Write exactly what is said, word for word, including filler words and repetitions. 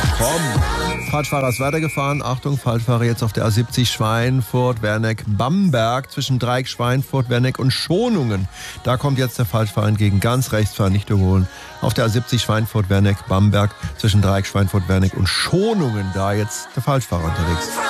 Ach komm. Falschfahrer ist weitergefahren. Achtung, Falschfahrer jetzt auf der A siebzig Schweinfurt-Werneck-Bamberg zwischen Dreieck, Schweinfurt, Werneck und Schonungen. Da kommt jetzt der Falschfahrer entgegen. Ganz rechts fahren, nicht überholen. Auf der A siebzig Schweinfurt-Werneck-Bamberg zwischen Dreieck, Schweinfurt, Werneck und Schonungen. Da jetzt der Falschfahrer unterwegs.